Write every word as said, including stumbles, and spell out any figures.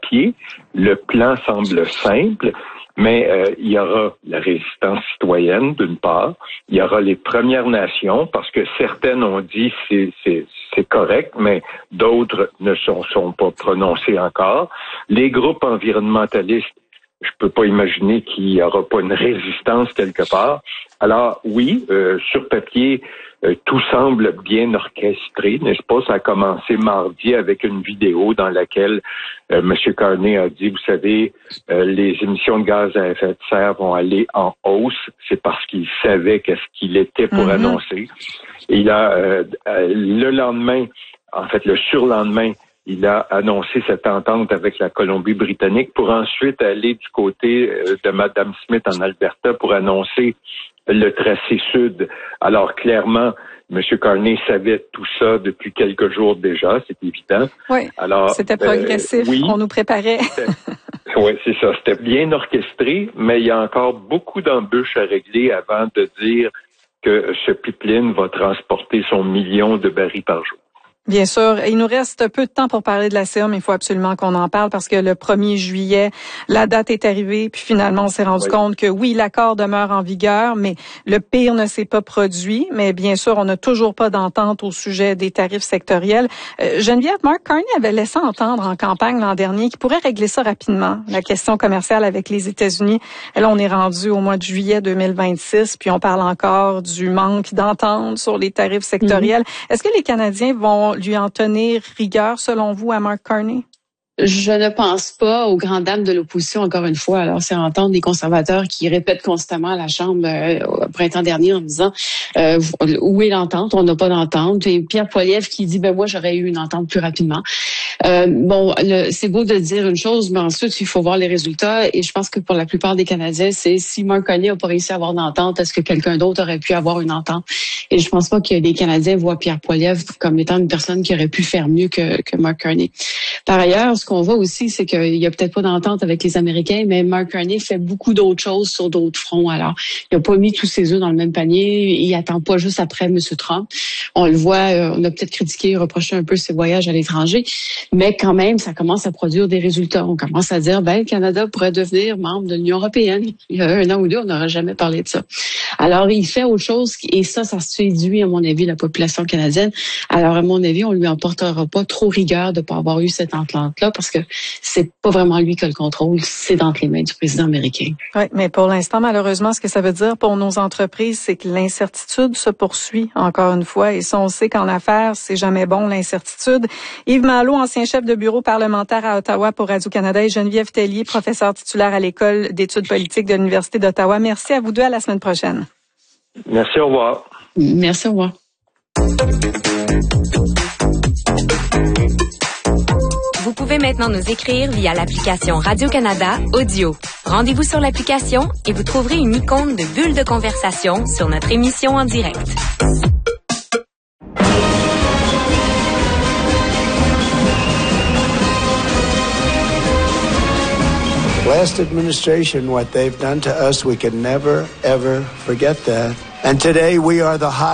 papier, le plan semble simple, mais euh, il y aura la résistance citoyenne d'une part, il y aura les Premières Nations, parce que certaines ont dit c'est c'est c'est correct, mais d'autres ne sont sont pas prononcées encore. Les groupes environnementalistes, je peux pas imaginer qu'il y aura pas une résistance quelque part. Alors oui, euh, sur papier, euh, tout semble bien orchestré, n'est-ce pas? Ça a commencé mardi avec une vidéo dans laquelle euh, M. Carney a dit, vous savez, euh, les émissions de gaz à effet de serre vont aller en hausse. C'est parce qu'il savait qu'est-ce qu'il était pour mm-hmm. annoncer. Et il a euh, euh, le lendemain, en fait le surlendemain, il a annoncé cette entente avec la Colombie-Britannique pour ensuite aller du côté de Mme Smith en Alberta pour annoncer le tracé sud. Alors clairement, M. Carney savait tout ça depuis quelques jours déjà, c'est évident. Oui, Alors, c'était progressif, euh, oui, on nous préparait. Oui, c'est ça, c'était bien orchestré, mais il y a encore beaucoup d'embûches à régler avant de dire que ce pipeline va transporter son million de barils par jour. Bien sûr. Il nous reste peu de temps pour parler de la C A, mais il faut absolument qu'on en parle parce que le premier juillet, la date est arrivée, puis finalement, on s'est rendu oui. compte que oui, l'accord demeure en vigueur, mais le pire ne s'est pas produit. Mais bien sûr, on n'a toujours pas d'entente au sujet des tarifs sectoriels. Euh, Geneviève, Mark Carney avait laissé entendre en campagne l'an dernier qu'il pourrait régler ça rapidement, la question commerciale avec les États-Unis. Et là, on est rendu au mois de juillet deux mille vingt-six, puis on parle encore du manque d'entente sur les tarifs sectoriels. Mm-hmm. Est-ce que les Canadiens vont lui en tenir rigueur, selon vous, à Mark Carney? Je ne pense pas aux grandes dames de l'opposition, encore une fois. Alors, c'est entendre des conservateurs qui répètent constamment à la Chambre euh, au printemps dernier en disant euh, où est l'entente? On n'a pas d'entente. Et Pierre Poilievre qui dit ben moi j'aurais eu une entente plus rapidement. Euh, bon, le, c'est beau de dire une chose, mais ensuite il faut voir les résultats. Et je pense que pour la plupart des Canadiens, c'est si Mark Carney n'a pas réussi à avoir d'entente, est-ce que quelqu'un d'autre aurait pu avoir une entente? Et je pense pas que les Canadiens voient Pierre Poilievre comme étant une personne qui aurait pu faire mieux que, que Mark Carney. Par ailleurs, ce qu'on voit aussi, c'est qu'il y a peut-être pas d'entente avec les Américains, mais Mark Carney fait beaucoup d'autres choses sur d'autres fronts. Alors, il n'a pas mis tous ses œufs dans le même panier. Il attend pas juste après M. Trump. On le voit, euh, on a peut-être critiqué, reproché un peu ses voyages à l'étranger, mais quand même, ça commence à produire des résultats. On commence à dire, ben, le Canada pourrait devenir membre de l'Union européenne. Il y a un an ou deux, on n'aurait jamais parlé de ça. Alors, il fait autre chose, et ça, ça séduit, à mon avis, la population canadienne. Alors, à mon avis, on lui emportera pas trop rigueur de pas avoir eu cette entente-là, parce que c'est pas vraiment lui qui a le contrôle, c'est entre les mains du président américain. Oui, mais pour l'instant, malheureusement, ce que ça veut dire pour nos entreprises, c'est que l'incertitude se poursuit, encore une fois, et ça, on sait qu'en affaires, c'est jamais bon, l'incertitude. Yves Malo, ancien chef de bureau parlementaire à Ottawa pour Radio-Canada, et Geneviève Tellier, professeure titulaire à l'École d'études politiques de l'Université d'Ottawa. Merci à vous deux, à la semaine prochaine. Merci, au revoir. Merci, au revoir. Vous pouvez maintenant nous écrire via l'application Radio-Canada Audio. Rendez-vous sur l'application et vous trouverez une icône de bulle de conversation sur notre émission en direct. Last administration, what they've done to us, we can never, ever forget that. And today we are the hot